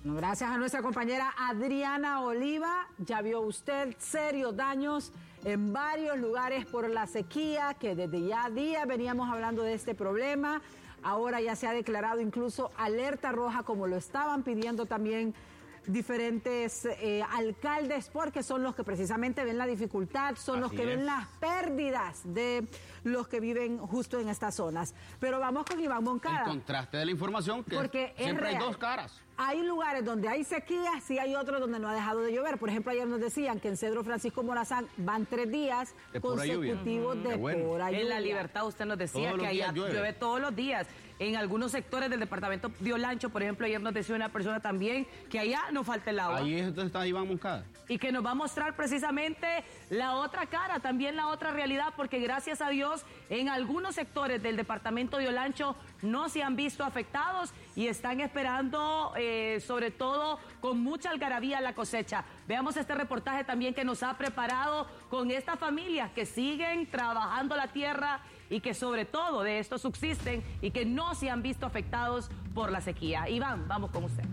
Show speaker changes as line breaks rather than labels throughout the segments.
Gracias a nuestra compañera Adriana Oliva. Ya vio usted serios daños en varios lugares por la sequía, que desde ya días veníamos hablando de este problema. Ahora ya se ha declarado incluso alerta roja, como lo estaban pidiendo también diferentes alcaldes, porque son los que precisamente ven la dificultad, son los que ven las pérdidas de los que viven justo en estas zonas. Pero vamos con Iván Moncada.
El contraste de la información, que
porque
siempre hay dos caras.
Hay lugares donde hay sequías y hay otros donde no ha dejado de llover. Por ejemplo, ayer nos decían que en Cedro Francisco Morazán van 3 días consecutivos de pura lluvia.
En La Libertad usted nos decía que allá llueve todos los días. En algunos sectores del departamento de Olancho, por ejemplo, ayer nos decía una persona también que allá no falta el agua.
Ahí es donde está Iván Moncada.
Y que nos va a mostrar precisamente la otra cara, también la otra realidad, porque gracias a Dios en algunos sectores del departamento de Olancho no se han visto afectados y están esperando, sobre todo con mucha algarabía, la cosecha. Veamos este reportaje también que nos ha preparado con estas familias que siguen trabajando la tierra y que sobre todo de esto subsisten y que no se han visto afectados por la sequía. Iván, vamos con usted.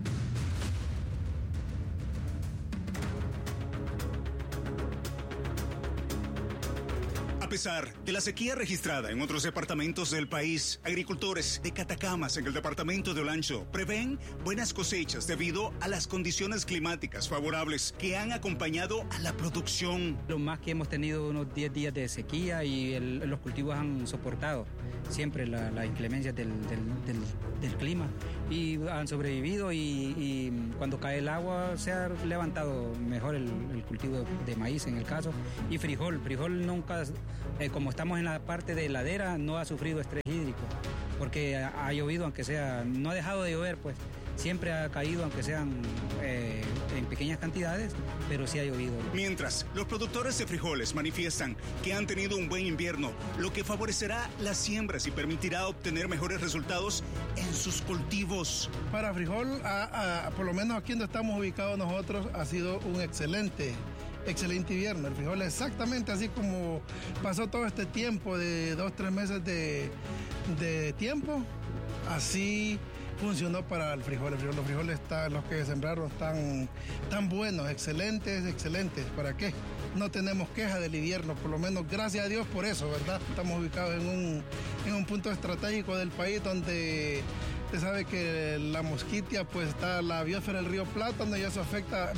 A pesar de la sequía registrada en otros departamentos del país, agricultores de Catacamas en el departamento de Olancho prevén buenas cosechas debido a las condiciones climáticas favorables que han acompañado a la producción.
Lo más que hemos tenido unos 10 días de sequía y los cultivos han soportado siempre la inclemencia del clima y han sobrevivido y cuando cae el agua se ha levantado mejor el cultivo de maíz en el caso y frijol nunca, como estamos en la parte de ladera, no ha sufrido estrés hídrico porque ha llovido, aunque sea, no ha dejado de llover, pues siempre ha caído, aunque sean en pequeñas cantidades, pero sí ha llovido.
Mientras, los productores de frijoles manifiestan que han tenido un buen invierno, lo que favorecerá las siembras y permitirá obtener mejores resultados en sus cultivos.
Para frijol, por lo menos aquí donde estamos ubicados nosotros, ha sido un excelente invierno. El frijol exactamente así como pasó todo este tiempo de 2-3 meses de tiempo, así funcionó para el frijol. Los frijoles los que sembraron están tan buenos, excelentes. ¿Para qué? No tenemos queja del invierno, por lo menos gracias a Dios por eso, ¿verdad? Estamos ubicados en un punto estratégico del país donde usted sabe que la mosquitia, pues está la biosfera del río Plátano y eso afecta,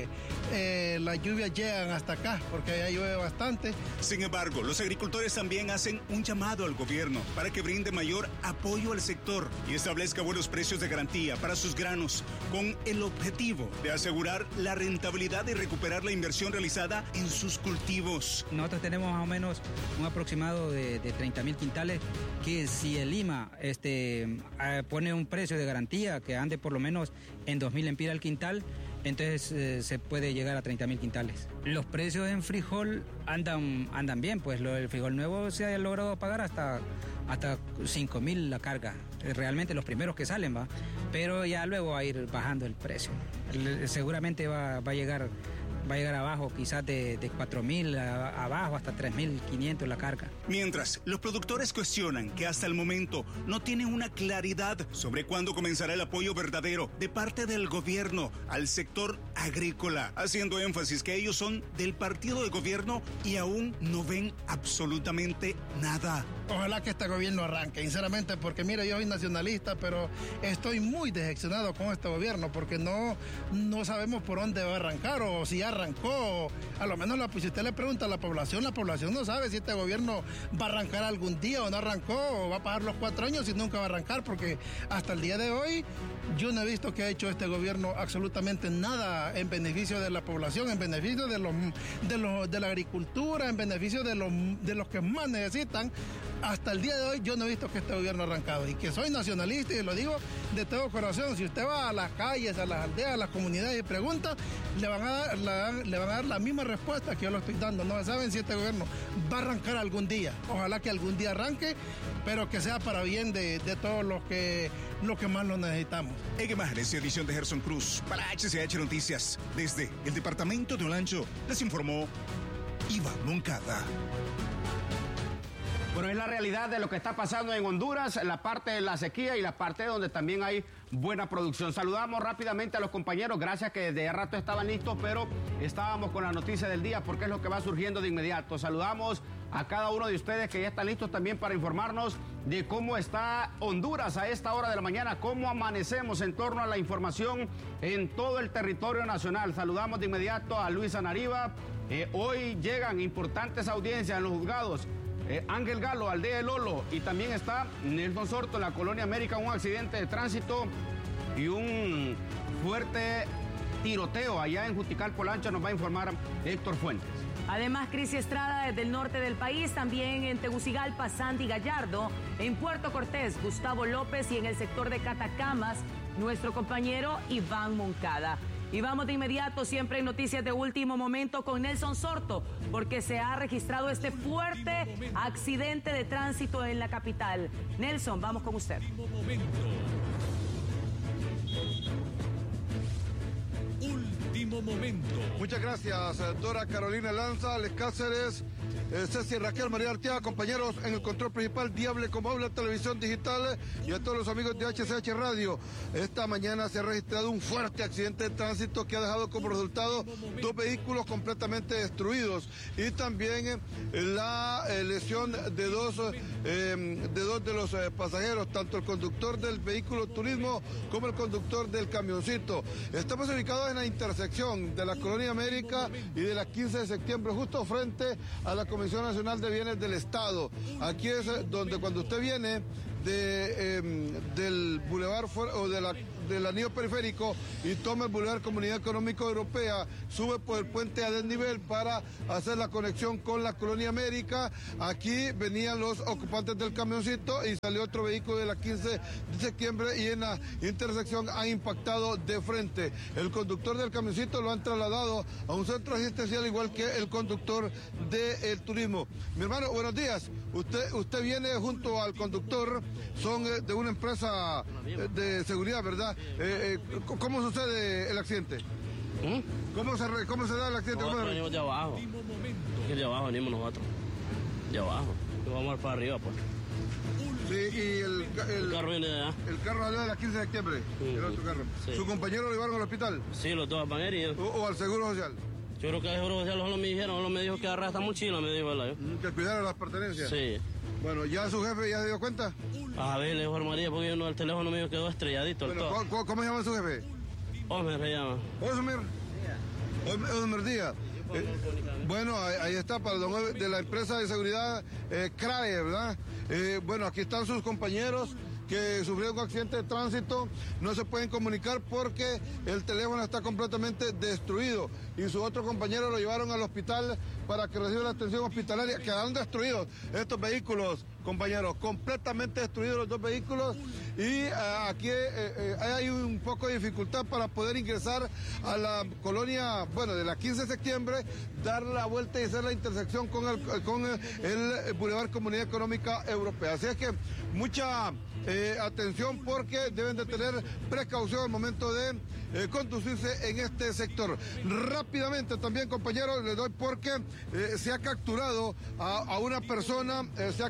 las lluvias llegan hasta acá porque allá llueve bastante.
Sin embargo, los agricultores también hacen un llamado al gobierno para que brinde mayor apoyo al sector y establezca buenos precios de garantía para sus granos con el objetivo de asegurar la rentabilidad y recuperar la inversión realizada en sus cultivos.
Nosotros tenemos más o menos un aproximado de 30,000 quintales que si el IMA pone un precio de garantía que ande por lo menos en 2,000 lempiras al quintal, entonces se puede llegar a 30,000 quintales. Los precios en frijol andan bien, pues el frijol nuevo se ha logrado pagar hasta 5,000 la carga, realmente los primeros que salen, ¿va? Pero ya luego va a ir bajando el precio. Seguramente va a llegar abajo, quizás de 4,000 abajo hasta 3,500 la carga.
Mientras, los productores cuestionan que hasta el momento no tienen una claridad sobre cuándo comenzará el apoyo verdadero de parte del gobierno al sector agrícola, haciendo énfasis que ellos son del partido de gobierno y aún no ven absolutamente nada.
Ojalá que este gobierno arranque, sinceramente, porque mira, yo soy nacionalista, pero estoy muy decepcionado con este gobierno porque no sabemos por dónde va a arrancar o si ya arrancó. A lo menos si usted le pregunta a la población no sabe si este gobierno va a arrancar algún día o no arrancó, o va a pasar los 4 años y nunca va a arrancar, porque hasta el día de hoy yo no he visto que ha hecho este gobierno absolutamente nada en beneficio de la población, en beneficio de la agricultura, en beneficio de los que más necesitan. Hasta el día de hoy yo no he visto que este gobierno ha arrancado, y que soy nacionalista y lo digo de todo corazón. Si usted va a las calles, a las aldeas, a las comunidades y pregunta, le van a dar la misma respuesta que yo lo estoy dando. No saben si este gobierno va a arrancar algún día. Ojalá que algún día arranque, pero que sea para bien de todos los que más lo necesitamos.
En imágenes y edición de Gerson Cruz para HCH Noticias, desde el departamento de Olancho, les informó Iván Moncada.
Pero es la realidad de lo que está pasando en Honduras, la parte de la sequía y la parte donde también hay buena producción. Saludamos rápidamente a los compañeros, gracias que desde hace rato estaban listos, pero estábamos con la noticia del día porque es lo que va surgiendo de inmediato. Saludamos a cada uno de ustedes que ya están listos también para informarnos de cómo está Honduras a esta hora de la mañana, cómo amanecemos en torno a la información en todo el territorio nacional. Saludamos de inmediato a Luis Anariva. Hoy llegan importantes audiencias en los juzgados. Ángel Galo, Aldea de Lolo, y también está Nelson Sorto en la Colonia América, un accidente de tránsito y un fuerte tiroteo allá en Juticalco Lancha, nos va a informar Héctor Fuentes.
Además, Cris Estrada desde el norte del país, también en Tegucigalpa, Sandy Gallardo, en Puerto Cortés, Gustavo López y en el sector de Catacamas, nuestro compañero Iván Moncada. Y vamos de inmediato, siempre en noticias de último momento, con Nelson Sorto, porque se ha registrado este fuerte accidente de tránsito en la capital. Nelson, vamos con usted.
Último momento.
Muchas gracias, Dora Carolina Lanza, Alex Cáceres, Ceci Raquel María Arteaga, compañeros en el control principal, Diable como habla, televisión digital, y a todos los amigos de HCH Radio. Esta mañana se ha registrado un fuerte accidente de tránsito que ha dejado como resultado 2 vehículos completamente destruidos y también la lesión de dos de los pasajeros, tanto el conductor del vehículo turismo como el conductor del camioncito. Estamos ubicados en la intersección de la Colonia América y de la 15 de septiembre, justo frente a la Comisión Nacional de Bienes del Estado. Aquí es donde cuando usted viene del bulevar o del anillo periférico y toma el bulevar Comunidad Económica Europea, sube por el puente a desnivel para hacer la conexión con la Colonia América. Aquí venían los ocupantes del camioncito y salió otro vehículo de la 15 de septiembre y en la intersección han impactado de frente. El conductor del camioncito lo han trasladado a un centro asistencial, igual que el conductor del turismo. Mi hermano, buenos días. Usted viene junto al conductor, son de una empresa de seguridad, ¿verdad? ¿Cómo sucede el accidente? ¿Cómo se da el accidente?
Nosotros venimos de abajo. Y de abajo venimos nosotros. De abajo. Y vamos a ir para arriba, pues.
Sí, y el
carro viene de allá.
El carro salió de la 15 de septiembre, el otro carro. Sí. ¿Su compañero lo llevaron al hospital?
Sí, los dos van heridos.
¿O al Seguro Social?
Yo creo que el Seguro Social solo me dijeron, solo me dijo que agarra esta mochila, me dijo, ¿verdad?
Que cuidara las pertenencias.
Sí.
Bueno, ¿ya su jefe ya se dio cuenta?
A ver, le dijo a María porque el teléfono mío quedó estrelladito.
Bueno, ¿cómo se llama su jefe?
Osmer se llama.
Osmer Díaz. Bueno, ahí está, para de la empresa de seguridad CRAE, ¿verdad? Bueno, aquí están sus compañeros que sufrieron un accidente de tránsito, no se pueden comunicar porque el teléfono está completamente destruido y su otro compañero lo llevaron al hospital para que reciba la atención hospitalaria. Quedaron destruidos estos vehículos, compañeros, completamente destruidos los 2 vehículos y aquí hay un poco de dificultad para poder ingresar a la colonia, bueno, de la 15 de septiembre, dar la vuelta y hacer la intersección con el Boulevard Comunidad Económica Europea. Así es que mucha atención porque deben de tener precaución al momento de conducirse en este sector. Rápidamente también, compañeros, les doy porque se ha capturado a una persona,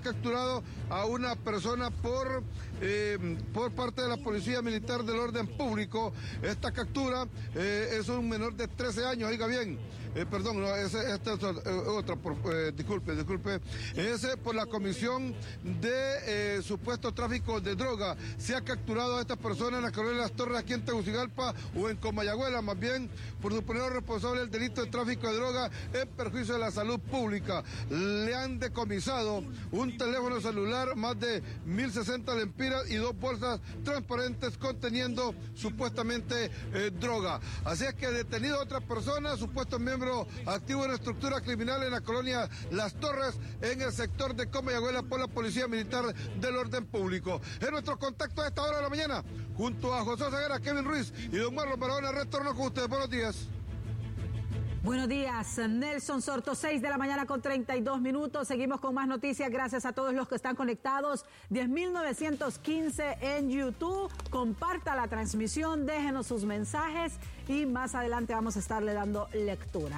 por parte de la Policía Militar del Orden Público. Esta captura es un menor de 13 años, oiga bien. Perdón, no, esta es otra, disculpe. Es por la comisión de supuesto tráfico de droga. Se ha capturado a esta persona en la colonia de Las Torres, aquí en Tegucigalpa o en Comayagüela, más bien por suponer responsable del delito de tráfico de droga en perjuicio de la salud pública. Le han decomisado un teléfono celular, más de 1.060 lempiras y 2 bolsas transparentes conteniendo supuestamente droga. Así es que detenido otra persona, supuesto miembro activo en estructura criminal en la colonia Las Torres, en el sector de Comayagüela, por la Policía Militar del Orden Público. En nuestro contacto a esta hora de la mañana, junto a José Ceguera, Kevin Ruiz y don Marlon Barahona, retorno con ustedes. Buenos días.
Buenos días, Nelson Sorto, 6 de la mañana con 32 minutos. Seguimos con más noticias. Gracias a todos los que están conectados. 10.915 en YouTube. Comparta la transmisión, déjenos sus mensajes y más adelante vamos a estarle dando lectura.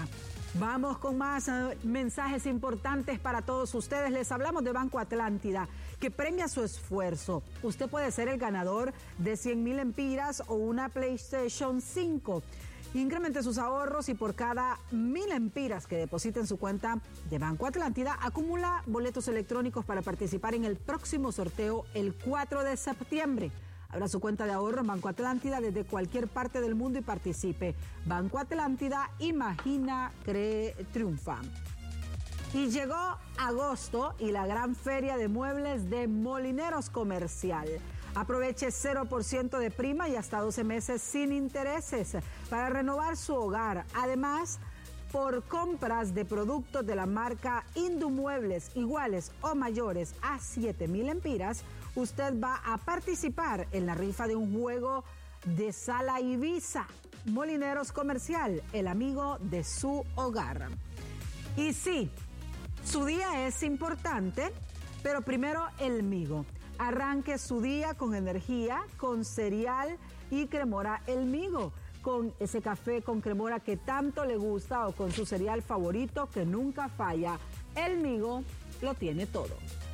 Vamos con más mensajes importantes para todos ustedes. Les hablamos de Banco Atlántida, que premia su esfuerzo. Usted puede ser el ganador de 100,000 empiras o una PlayStation 5. Incremente sus ahorros y por cada 1,000 empiras que deposite en su cuenta de Banco Atlántida, acumula boletos electrónicos para participar en el próximo sorteo el 4 de septiembre. Abra su cuenta de ahorro en Banco Atlántida desde cualquier parte del mundo y participe. Banco Atlántida, imagina, cree, triunfa. Y llegó agosto y la gran feria de muebles de Molineros Comercial. Aproveche 0% de prima y hasta 12 meses sin intereses para renovar su hogar. Además, por compras de productos de la marca Indumuebles iguales o mayores a 7,000 empiras, usted va a participar en la rifa de un juego de sala Ibiza. Molineros Comercial, el amigo de su hogar. Y sí, su día es importante, pero primero el migo. Arranque su día con energía, con cereal y cremora El Migo, con ese café con cremora que tanto le gusta o con su cereal favorito que nunca falla. El Migo lo tiene todo.